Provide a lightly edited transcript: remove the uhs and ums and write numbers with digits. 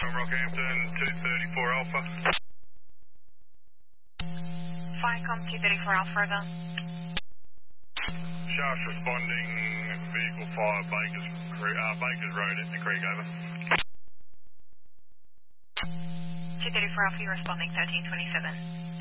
Rockhampton, 234 Alpha. Firecom 234 Alpha, over. Shafts responding, vehicle fire, Bakers Road at the creek, over. 234 Alpha, you're responding 1327.